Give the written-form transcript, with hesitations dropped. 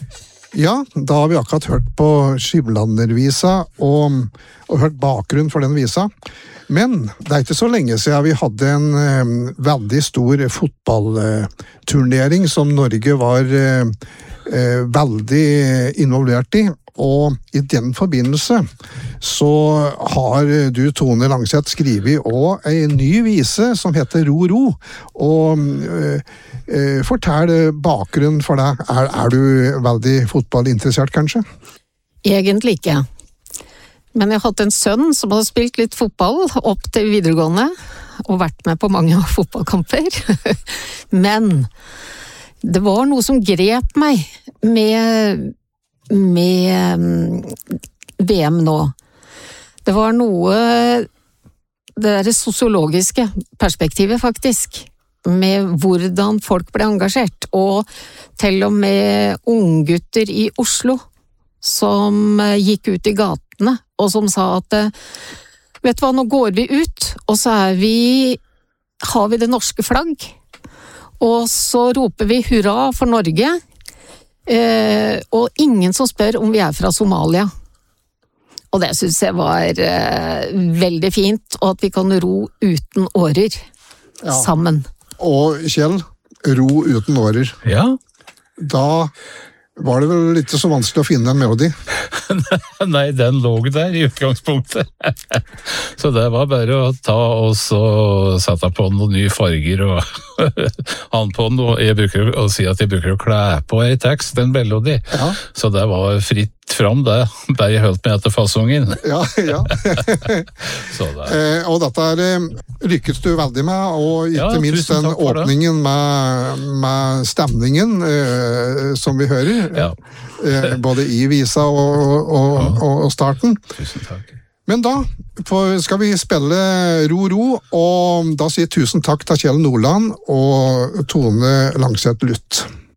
Ja, da har vi akkurat hørt på Skiblandervisa og hørt bakgrunn for den visa. Men det er ikke så lenge siden vi hadde en veldig stor fotballturnering som Norge var veldig involvert i. Og i den forbindelse så har du, Tone Langseth, skrevet også en ny vise som heter Ro Ro. Og fortell bakgrunnen for deg. Er du veldig fotballinteressert, kanskje? Egentlig ikke. Men jeg har hatt en sønn som har spilt litt fotball opp til videregående, og vært med på mange fotballkamper. Men det var noe som grep meg med VM nå. Det var noe, det der sosiologiske perspektivet faktisk, med hvordan folk ble engasjert, og til og med unggutter i Oslo som gikk ut i gatene, og som sa at vet du hva, nå går vi ut, og så har vi det norske flagg, og så roper vi hurra for Norge, og ingen som spør om vi er fra Somalia. Og det synes jeg var veldig fint, og at vi kan ro uten årer sammen. Og Kjell, ro uten årer. Ja. Da var det vel ikke så vanskelig å finne en melodi? Nei, den lå der i utgangspunktet. Så det var bare å ta oss og sette på noen nye farger og han på noe. Jeg bruker å si at jeg bruker å klæ på en tekst, en melodi. Ja. Så det var fritt fram det. Bare jeg holdt meg etter fasongen. Ja. Så det. Og dette lykkes du veldig med, og ikke minst den åpningen med stemningen som vi hører. Ja. Både i visa og starten. Tusen takk. Men da skal vi spille Ro Ro, og da sier tusen takk til Kjell Nordland og Tone Langseth Luth.